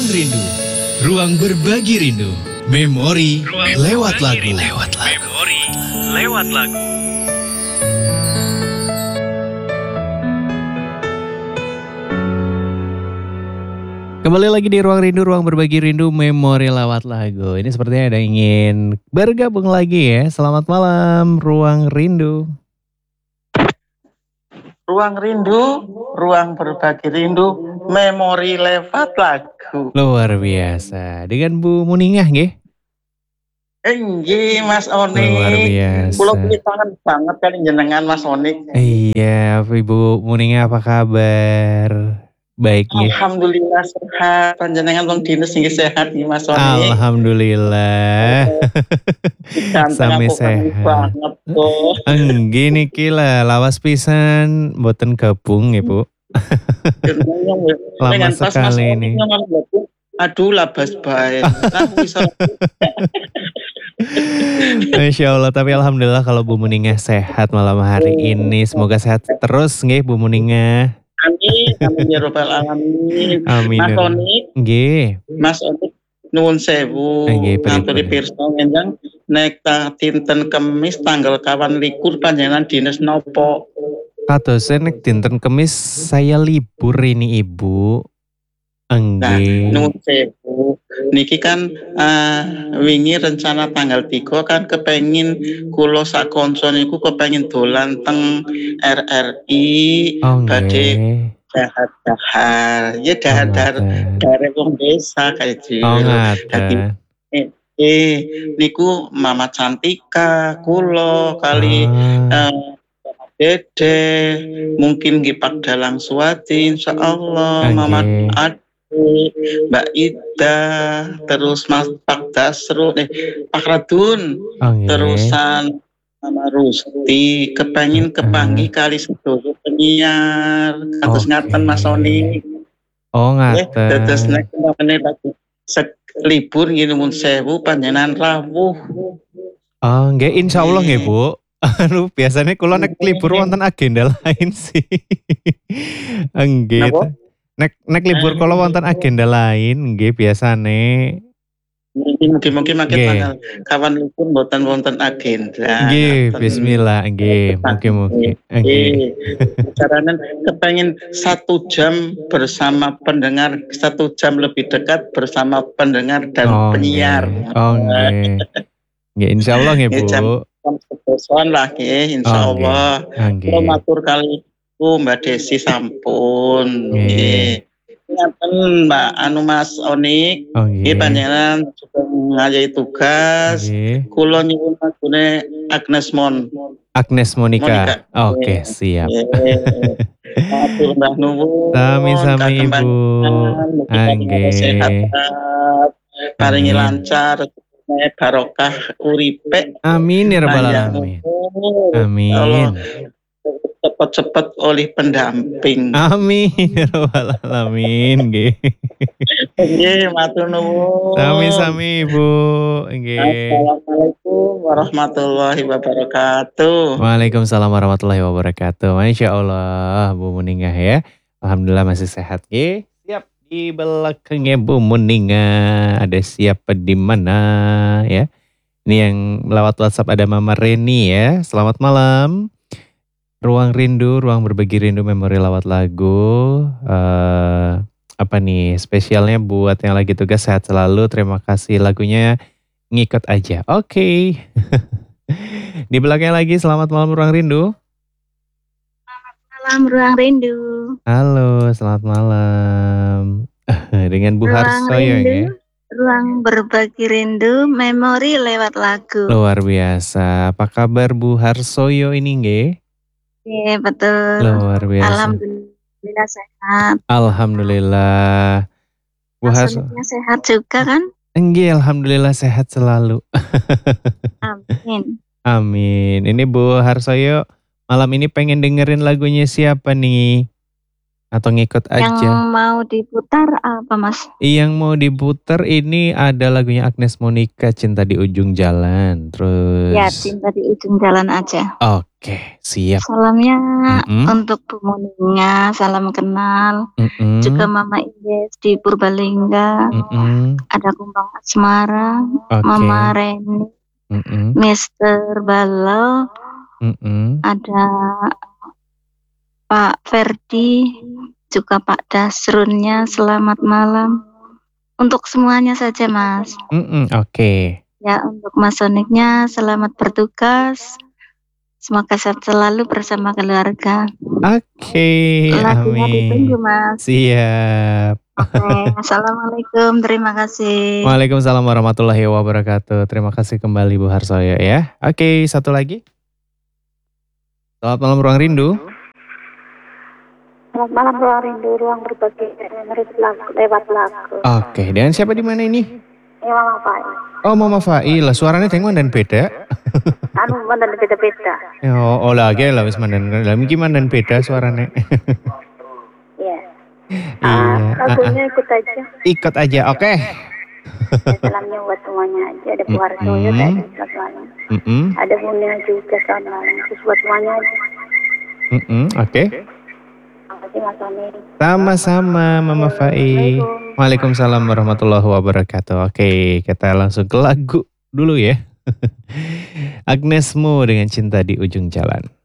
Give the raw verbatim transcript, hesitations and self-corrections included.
Ruang Rindu, ruang berbagi rindu. Memori ruang lewat lagu. Lewat lagu. Memori lewat lagu. Kembali lagi di Ruang Rindu, ruang berbagi rindu, memori lewat lagu. Ini sepertinya ada yang ingin bergabung lagi ya. Selamat malam, Ruang Rindu. Ruang Rindu, ruang berbagi rindu, memori lewat lagu. Luar biasa. Dengan Bu Muningah nggih? Enggih, Mas Onik. Luar biasa. Kulo kuwi kangen banget kan jenengan Mas Onik. Iya, Ibu Muningah apa kabar? Baik nggih. Alhamdulillah sehat. Panjenengan wong dinas nggih sehat nggih Mas Onik. Alhamdulillah. Sami sehat. Banget kok. Enggih niki lah lawas pisan mboten gabung ya, Bu. Lama sekali ini. Aduh labas bae. Nah bisa. Masya Allah, tapi Alhamdulillah kalau Bu Muningah sehat malam hari ini. Semoga sehat terus nggih Bu Muningah. Amin, amin ya robbal alamin. Amin. Mas Onik, nggih. Mas Onik nuwun sewu. Nggih, Ngaturi pripun? pirsa ngenjang nek ta dinten Kemis tanggal kawan likur panjenengan dinas nopo? Katose nek dinten Kemis saya libur ini Ibu. Nah, Enggih. nuwun sewu. Niki kan uh, wingi rencana tanggal tiga kan kepengin kula sak kanca niku kepengin dolan teng R R I Oh badhe nggih. dahar-dahar. Ya dahar-dahar ngaten. dari wong desa kayak gitu. Oh Dadi ngaten. eh niku Mama Cantika kulo kali Ah, eh, Dede mungkin Gipak Dalang Suwati insyaallah Mama Oke. Ade Mbak Ida terus Mas Pak Dasru eh Pak Radun Oh nggih. terusan Mama Rusti kepengin kepanggih kali sedaya penyiar kados Oke. ngaten Mas Oni. Oh Eh, dados ngaten. nek meneh lagi sek libur ngene mun sewu panjenengan rawuh. Oh nggih, insya Allah nggih Bu. Anu biasanya kula nek libur wonten agenda lain sih. Nggih. Napa? Nek nek libur kula wonten agenda lain nggih biasane. Mungkin mungkin makin Nggih. tanggal kawan libur mboten wonten agenda. Nggih, Ngaten. bismillah nggih. Mugi-mugi. Nggih. Eh, caranya kepengen satu jam bersama pendengar, satu jam lebih dekat bersama pendengar dan Oh penyiar. nggih. Oh nggih. Nggih, insya Allah nggih Nggih, jam Bu. jam sebelas lah nggih, Oh, insya Allah. nggih. Oh, Kula nggih. matur kali Bu Mbak Desi sampun. Nggih. Nggih. Ngaten Mbak anu Mas Onik, Oh nggih nggih. panjenengan juga ngayahi tugas. Nggih. Kula nyuwun lagune Agnes Mon. Agnes Monica. Monica. Oke, siap. Nggih. Matur Mbah nuwun. Sami-sami kagem Ibu. panjenengan, mugi panjenengan sehat, paringi Amin. lancar, barokah uripe. Amin ya rabbal Panjang alamin. umur. Amin. Allah cepat-cepat oleh pendamping. Amin ya rabbal alamin nggih. Nggih, matur nuwun. Sami-sami Ibu. Nggih. Assalamualaikum warahmatullahi wabarakatuh. Waalaikumsalam warahmatullahi wabarakatuh. Masya Allah Bu Muningah ya. Alhamdulillah masih sehat nggih. Siap di belakangnya Bu Muningah. Ada siapa di mana ya? Ini yang lewat WhatsApp ada Mama Reni ya. Selamat malam. Ruang Rindu, ruang berbagi rindu, memori lewat lagu. Eh, apa nih spesialnya buat yang lagi tugas sehat selalu. Terima kasih lagunya ngikut aja. Oke. Di belakangnya lagi selamat malam Ruang Rindu. Malam Ruang Rindu. Halo, selamat malam. Dengan Bu Ruang Harsoyo Rindu, ya. ruang berbagi rindu, memori lewat lagu. Luar biasa. Apa kabar Bu Harsoyo ini nggih? Iya betul. Luar biasa. Alhamdulillah sehat. Alhamdulillah. Bu Harsoyo. Maksudnya sehat juga kan? Enggih, alhamdulillah sehat selalu. Amin. Amin. Ini Bu Harsoyo malam ini pengen dengerin lagunya siapa nih? Atau ngikut Yang aja? mau diputar apa Mas? Yang mau diputar ini ada lagunya Agnes Monica, Cinta di Ujung Jalan. Terus Ya cinta di ujung jalan aja. Oke, siap. Salamnya Mm-mm. untuk Bu Muninga, salam kenal. Mm-mm. Juga Mama Ines di Purbalingga. Mm-mm. Ada Kumbang Asmara, Oke. Mama Reni, Mm-mm. Mister Balo, Mm-mm. ada Pak Ferdi, juga Pak Dasrunnya, selamat malam. Untuk semuanya saja Mas. Mm-mm. Oke. Ya, untuk Mas Soniknya selamat bertugas. Semoga sehat selalu bersama keluarga. Oke, Lagunya ditunggu amin. Mas. Siap. Oke, Assalamualaikum, terima kasih. Waalaikumsalam warahmatullahi wabarakatuh. Terima kasih kembali Bu Harsoyo ya. Oke, satu lagi. Selamat malam Ruang Rindu. Selamat malam Ruang Rindu, ruang berbagi lewat lagu. Oke, dan siapa di mana ini? Ini Mama Fai. Oh, Mama Faila, suaranya tengok dan beda. Anu mandan beda-beda. Oh, oh lagi lah wis mandan. Lah gimana dan beda suaranya? Iya. Iya. Lagunya ikut aja. Ikut aja, oke. Ya, salamnya buat semuanya aja. Ada Bu Harsoyo Mm-mm. tadi selamat malam. Mm-mm. Ada Bunia juga selamat malam. Terus buat semuanya aja. Mm-mm. Oke. Terima kasih Mas Sony. Sama-sama Mama Fai. Waalaikumsalam warahmatullahi wabarakatuh. Oke, kita langsung ke lagu dulu ya. Agnes Mo dengan Cinta di Ujung Jalan.